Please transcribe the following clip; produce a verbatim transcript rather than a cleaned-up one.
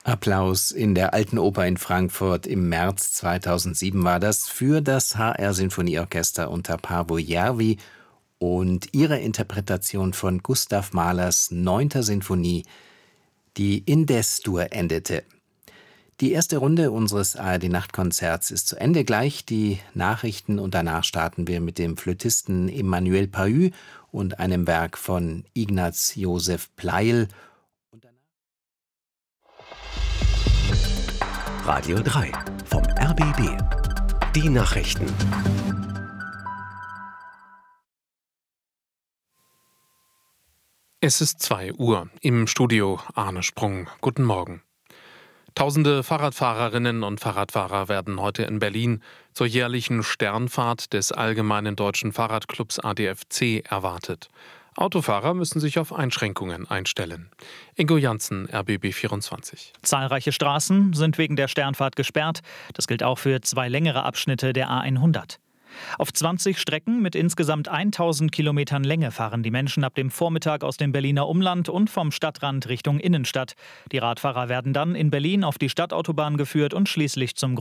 Applaus in der Alten Oper in Frankfurt im März zweitausendsieben war das für das H R-Sinfonieorchester unter Paavo Järvi und ihre Interpretation von Gustav Mahlers neunter Sinfonie, die in Des-Dur endete. Die erste Runde unseres A R D-Nachtkonzerts ist zu Ende, gleich die Nachrichten und danach starten wir mit dem Flötisten Emmanuel Pahud und einem Werk von Ignaz Josef Pleyel. Radio drei vom R B B. Die Nachrichten. Es ist zwei Uhr. Im Studio Arne Sprung. Guten Morgen. Tausende Fahrradfahrerinnen und Fahrradfahrer werden heute in Berlin zur jährlichen Sternfahrt des Allgemeinen Deutschen Fahrradclubs A D F C erwartet. Autofahrer müssen sich auf Einschränkungen einstellen. Ingo Janssen, R B B vierundzwanzig. Zahlreiche Straßen sind wegen der Sternfahrt gesperrt. Das gilt auch für zwei längere Abschnitte der A hundert. Auf zwanzig Strecken mit insgesamt tausend Kilometern Länge fahren die Menschen ab dem Vormittag aus dem Berliner Umland und vom Stadtrand Richtung Innenstadt. Die Radfahrer werden dann in Berlin auf die Stadtautobahn geführt und schließlich zum